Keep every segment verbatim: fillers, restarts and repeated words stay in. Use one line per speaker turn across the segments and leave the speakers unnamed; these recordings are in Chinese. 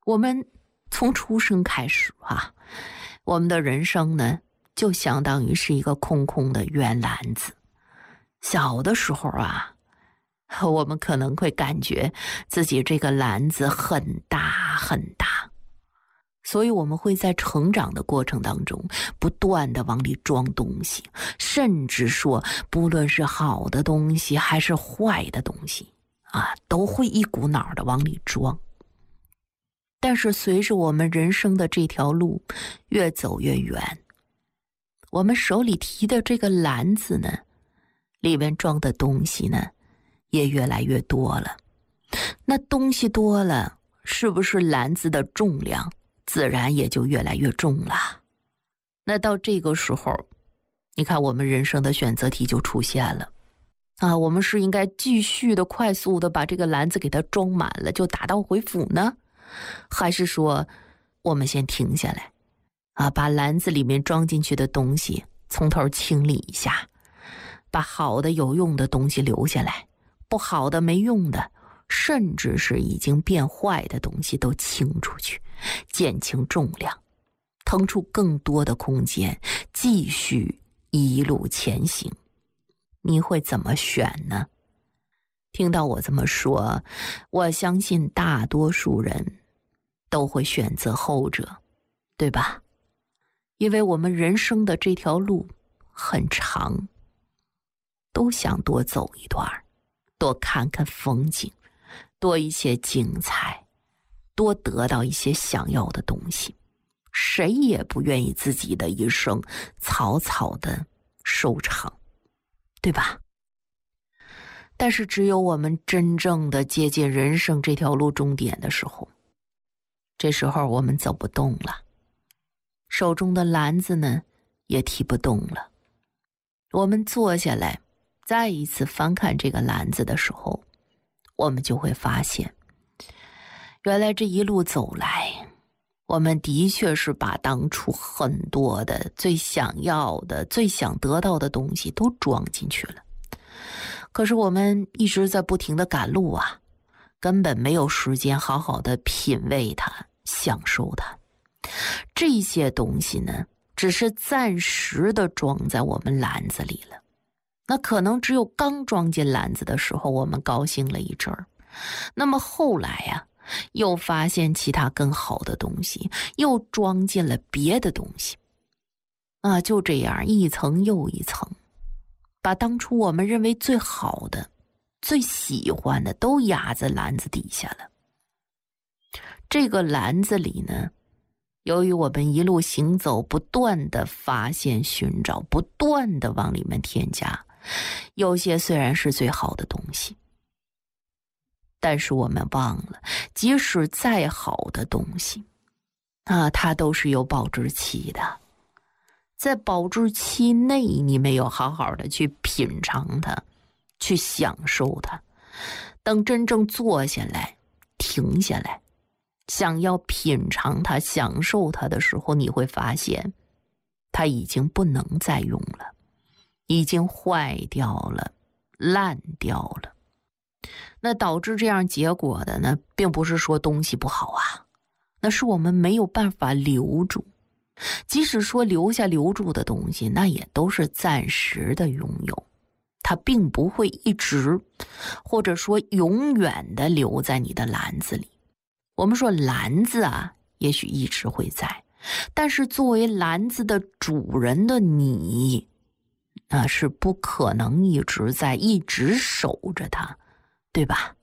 我们从出生开始啊，我们的人生呢，就相当于是一个空空的圆篮子。小的时候啊，我们可能会感觉自己这个篮子很大很大，所以我们会在成长的过程当中不断的往里装东西，甚至说不论是好的东西还是坏的东西啊，都会一股脑的往里装。但是随着我们人生的这条路越走越远，我们手里提的这个篮子呢，里面装的东西呢也越来越多了。那东西多了，是不是篮子的重量自然也就越来越重了？那到这个时候，你看我们人生的选择题就出现了啊，我们是应该继续的快速的把这个篮子给它装满了就打道回府呢，还是说我们先停下来啊，把篮子里面装进去的东西从头清理一下，把好的有用的东西留下来，不好的没用的甚至是已经变坏的东西都清出去，减轻重量，腾出更多的空间，继续一路前行。你会怎么选呢？听到我这么说，我相信大多数人都会选择后者，对吧？因为我们人生的这条路很长，都想多走一段，多看看风景，多一些精彩，多得到一些想要的东西。谁也不愿意自己的一生草草的收场，对吧？但是只有我们真正的接近人生这条路终点的时候，这时候我们走不动了，手中的篮子呢也提不动了。我们坐下来再一次翻看这个篮子的时候，我们就会发现，原来这一路走来，我们的确是把当初很多的最想要的最想得到的东西都装进去了。可是我们一直在不停的赶路啊，根本没有时间好好的品味它，享受它。这些东西呢，只是暂时的装在我们篮子里了。那可能只有刚装进篮子的时候，我们高兴了一阵儿，那么后来呀、啊，又发现其他更好的东西，又装进了别的东西，啊，就这样一层又一层，把当初我们认为最好的、最喜欢的都压在篮子底下了。这个篮子里呢，由于我们一路行走，不断的发现、寻找，不断的往里面添加，有些虽然是最好的东西，但是我们忘了，即使再好的东西啊，它都是有保质期的。在保质期内，你没有好好的去品尝它，去享受它，等真正坐下来，停下来，想要品尝它、享受它的时候，你会发现它已经不能再用了，已经坏掉了，烂掉了。那导致这样结果的呢，并不是说东西不好啊，那是我们没有办法留住。即使说留下留住的东西，那也都是暂时的拥有，它并不会一直或者说永远的留在你的篮子里。我们说篮子啊，也许一直会在，但是作为篮子的主人的你啊，是不可能一直在一直守着它，对吧？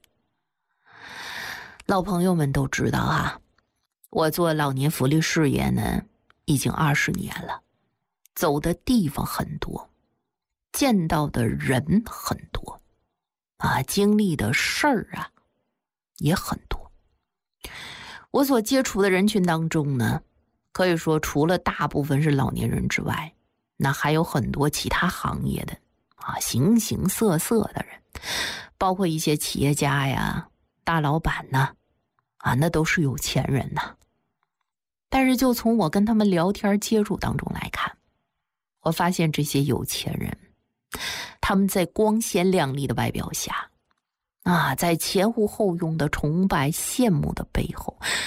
老朋友们都知道啊，我做老年福利事业呢已经二十年了，走的地方很多，见到的人很多啊，经历的事儿啊也很多。我所接触的人群当中呢，可以说除了大部分是老年人之外，那还有很多其他行业的啊，形形色色的人，包括一些企业家呀、大老板呐，啊，那都是有钱人呐。但是就从我跟他们聊天接触当中来看，我发现这些有钱人，他们在光鲜亮丽的外表下啊，在前呼后拥的崇拜羡慕的背后，